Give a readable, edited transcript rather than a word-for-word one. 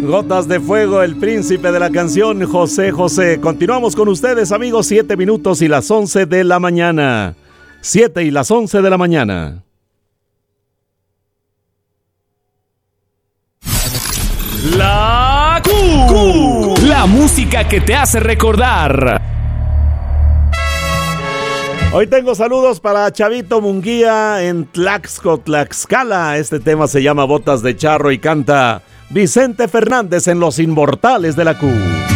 Gotas de Fuego, el príncipe de la canción, José José. Continuamos con ustedes, amigos, 7 minutos y las 11 de la mañana. 7 y las 11 de la mañana. La Q. La música que te hace recordar. Hoy tengo saludos para Chavito Munguía en Tlaxco, Tlaxcala. Este tema se llama Botas de Charro y canta Vicente Fernández en Los Inmortales de la Q.